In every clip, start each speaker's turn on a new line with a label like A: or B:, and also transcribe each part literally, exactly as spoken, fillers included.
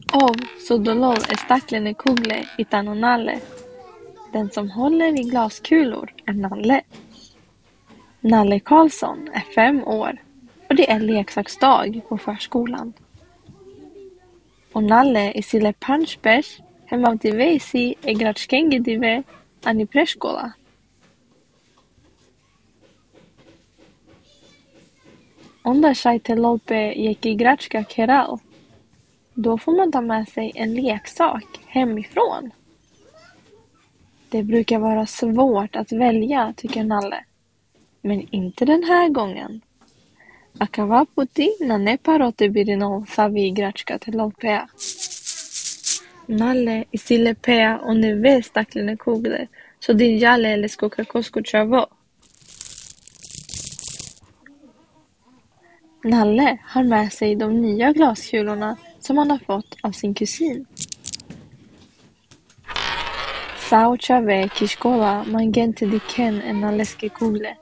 A: Ov sodolol är stacklene kugle itan och Nalle. Den som håller i glaskulor är Nalle. Nalle Karlsson är fem år och det är leksaksdag på förskolan. Och Nalle i sille punchbärs hemma till Veisi är gratskengedive ani preskola. Onda sjajte lolpe gick i gratska keral. Då får man ta med sig en leksak hemifrån. Det brukar vara svårt att välja, tycker Nalle. Men inte den här gången. Akavaputi na ne parote birinol savi igračka till lolpea. Nalle i sille pea och ne ve staklene kugle så din jale eller skoka kosko chavo. Nalle har med sig de nya glaskulorna som han har fått av sin kusin. Sao chave kishkola man gente diken en nalleske kugle.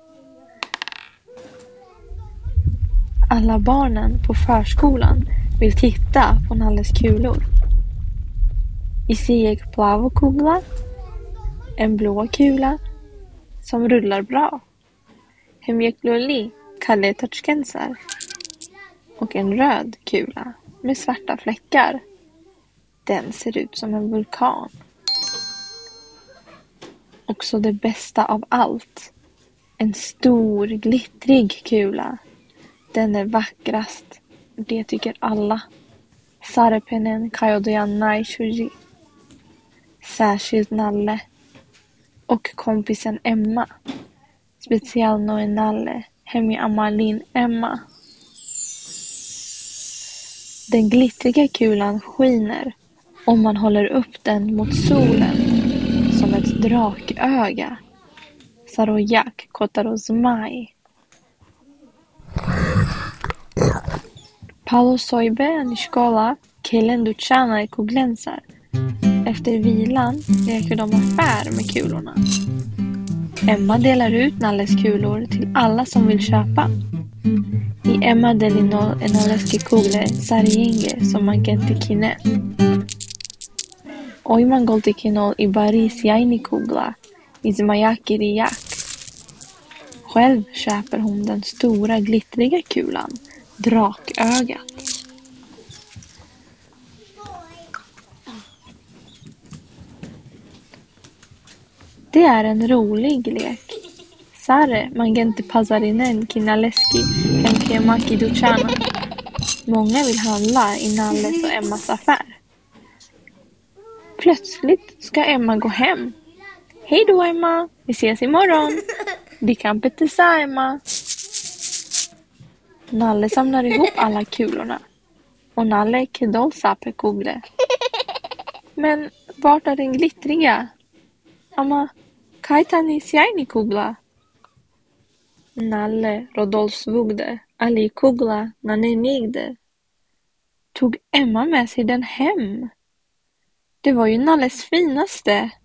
A: Alla barnen på förskolan vill titta på Nalles kulor. I sig plavo kugla, en blå kula som rullar bra. Hemjek loli kalle touchkensar och en röd kula med svarta fläckar. Den ser ut som en vulkan. Också det bästa av allt. En stor glittrig kula. Den är vackrast. Det tycker alla. Sarpenen kajodojan naishuji. Särskilt Nalle. Och kompisen Emma. Speciellt nå en Nalle. Hemmi Amalin Emma. Den glittriga kulan skiner. Om man håller upp den mot solen. Som ett draköga. Sarojak kotarozmai. Paolo Soibe Nishkola killen Duchana i kuglänsar. Efter vilan leker de affär med kulorna. Emma delar ut Nalles kulor till alla som vill köpa. I Emma delino en Nalleske kugle sarienge som man gete kine. Oj man golti kinol i baris jaini kugla i zmajakiri jak. Själv köper hon den stora glittriga kulan, drakögat. Det är en rolig lek. Sare mangente pazarinen kinaleski emkemaki duchana. Många vill handla i Nalles och Emmas affär. Plötsligt ska Emma gå hem. Hej då Emma, vi ses imorgon. Di kan petesa Emma. Nalle samlar ihop alla kulorna. Och Nalle kedol sape kugle. Men vart är den glittriga? Amma, kaitani sjajni kugla. Nalle rodolsvugde, ali kugla na ne nigde. Tog Emma med sig den hem? Det var ju Nalles finaste.